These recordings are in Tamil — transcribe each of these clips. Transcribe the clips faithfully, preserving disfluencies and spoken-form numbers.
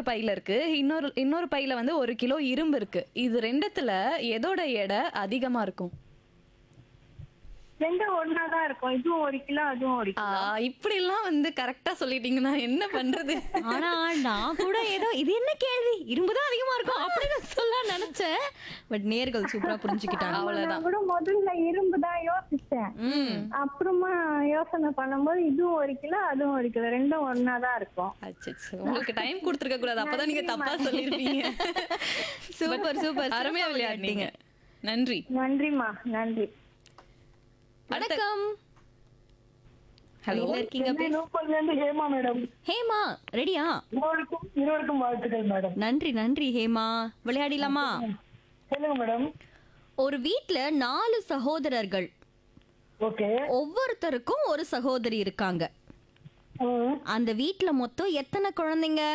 பையில இருக்கு. இன்னொரு இன்னொரு பையில வந்து ஒரு கிலோ இரும்பு இருக்கு. இது ரெண்டுத்துல எதோட எடை அதிகமா இருக்கும்? ரெண்டும் ஒன்னாதான் இருக்கும். இதுவும் ஒரு கிலோ, அதுவும் ஒரு ஆ, கிலோ. இப்படிலாம் வந்து கரெக்டா சொல்லிட்டீங்கன்னா என்ன பண்றது? ஆனா நான் கூட ஏதோ இது என்ன கேள்வி இரும்புதான் அதிகமா இருக்கும் அப்படின்னு சொல்ல நினைச்சேன். பட் நேர்கள் சூப்பரா புரிஞ்சுக்கிட்டாங்க. ஆமா, அவ்வளவுதான். நான் கூட முதல்ல இரும்பு தான் யோசிச்சேன். ம். அப்புறமா யோசனை பண்ணும்போது இதுவும் ஒரு கிலோ, அதுவும் ஒரு கிலோ, ரெண்டும் ஒன்னாதான் இருக்கும். அச்சச்சோ, உங்களுக்கு டைம் கொடுத்துருக்க கூடாது. அப்பதான் நீங்க தப்பா சொல்லிருப்பீங்க. சூப்பர் சூப்பர் அருமையா விளையாடுனீங்க. நன்றி. நன்றிம்மா, நன்றி. வணக்கம். ஹலோ. வெளியில இருக்கீங்க சென்னை please. நூப்பல்ல இருந்து ஹேமா மேடம். ஹேமா ரெடியா? இருவருக்கும் இருவருக்கும் வாழ்த்துக்கள் மேடம். நன்றி நன்றி ஹேமா. விளையாடிலாமா? சொல்லுங்க மேடம். ஒரு வீட்ல நாலு சகோதரர்கள், ஓகே. ஒவ்வொருத்தருக்கும் ஒரு சகோதரி இருக்காங்க. ம். அந்த வீட்ல மொத்தம் எத்தனை குழந்தைங்க?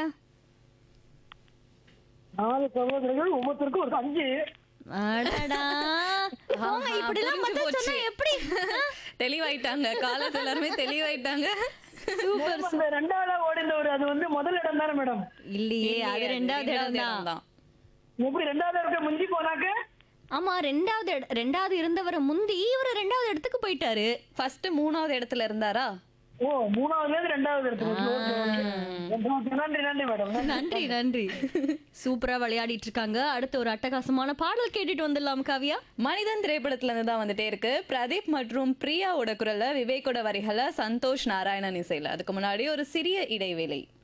நாலு சகோதரர்கள், ஒவ்வொருத்தருக்கும் ஒரு அஞ்சு. அடடா. போங்க, இப்படிலாம் புரிஞ்சு பதில் சொன்னா போச்சு. எப்படி? தெளிவாயிட்டாங்க. காலர் எல்லாருமே தெளிவாயிட்டாங்க. சூப்பர். அந்த ரெண்டாவதா ஓடிந்த ஒரு அது வந்து முதல் இடம் தானே மேடம்? இல்லையே, அது ரெண்டாவது இடம் தான். இடம்தான். எப்படி ரெண்டாவது இருக்க முந்தி போனாக்க? ஆமா, ரெண்டாவது இட- ரெண்டாவது இருந்தவரை முந்தி இவரு ரெண்டாவது இடத்துக்கு போயிட்டாரு. ஃபர்ஸ்ட் மூணாவது இடத்துல இருந்தாரா? ஓ, மூணாவதுல இருந்து ரெண்டாவது இடத்துக்கு. Okay, okay. ஓகே, நன்றி நன்றி மேடம். நன்றி நன்றி. சூப்பரா விளையாடிட்டு இருக்காங்க. அடுத்த ஒரு அட்டகாசமான பாடல் கேட்டுட்டு வந்துடலாம் காவியா. மனிதன் திரைப்படத்துல இருந்து தான் வந்துட்டே இருக்கு. பிரதீப் மற்றும் பிரியாவோட குரல்ல, விவேக்கோட வரிகளை சந்தோஷ் நாராயணன் இசையில. அதுக்கு முன்னாடி ஒரு சிறிய இடைவேளை.